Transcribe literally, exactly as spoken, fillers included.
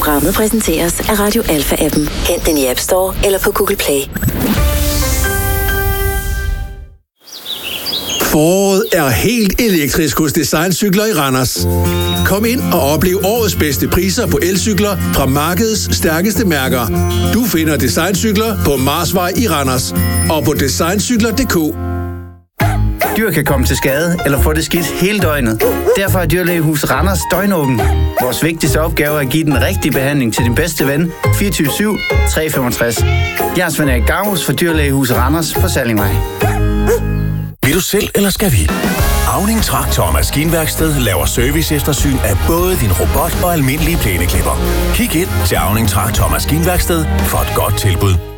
Programmet præsenteres af Radio Alpha-appen. Hent den i App Store eller på Google Play. Foråret er helt elektrisk hos Designcykler i Randers. Kom ind og oplev årets bedste priser på elcykler fra markedets stærkeste mærker. Du finder Designcykler på Marsvej i Randers og på designcykler punktum d k. Dyr kan komme til skade eller få det skidt hele døgnet. Derfor er Dyrlægehus Randers døgnåben. Vores vigtigste opgave er at give den rigtige behandling til din bedste ven fireogtyve syv tre femogtres. Jeres ven er Gavs for Dyrlægehus Randers på Sallingvej. Vil du selv, eller skal vi? Auning Traktor og Maskinværksted laver service eftersyn af både din robot og almindelige plæneklipper. Kig ind til Auning Traktor og Maskinværksted for et godt tilbud.